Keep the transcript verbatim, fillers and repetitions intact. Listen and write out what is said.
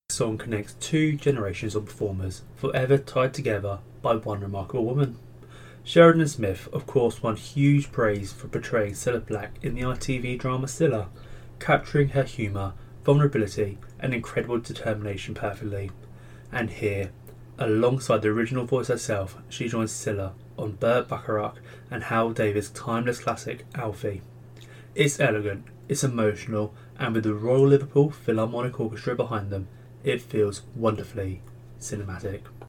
The song connects two generations of performers, forever tied together by one remarkable woman. Sheridan Smith, of course, won huge praise for portraying Cilla Black in the I T V drama Cilla, capturing her humour, vulnerability and incredible determination perfectly. And here, alongside the original voice herself, she joins Cilla on Burt Bacharach and Hal Davis' timeless classic Alfie. It's elegant, it's emotional, and with the Royal Liverpool Philharmonic Orchestra behind them, it feels wonderfully cinematic.